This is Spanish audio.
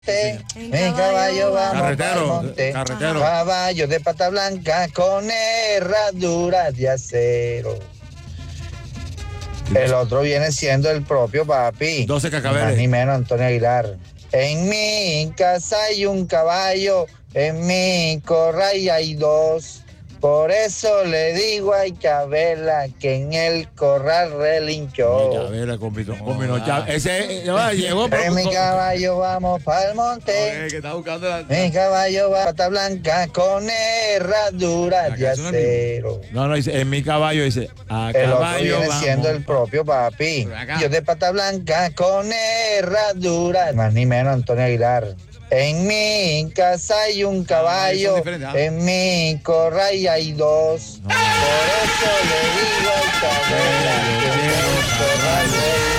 Mi caballo vamos Carretero, pa'l monte. carretero. Caballo de pata blanca con herradura de acero. El otro viene siendo el propio papi. 12 Ni más cacabeles. ni menos Antonio Aguilar. En mi casa hay un caballo, en mi corral hay dos. Por eso le digo a Chabela que en el corral relinchó. Chabela, combinó ese llegó. En mi caballo vamos pa'l monte. Que está buscando la. Mi caballo va pata blanca con herradura de acero. No, dice, en mi caballo dice, a El otro caballo viene vamos. siendo el propio papi. Yo de pata blanca con herradura. Más ni menos Antonio Aguilar. En mi casa hay un caballo, en mi corral hay dos. Por eso le digo al Chabela que en el corral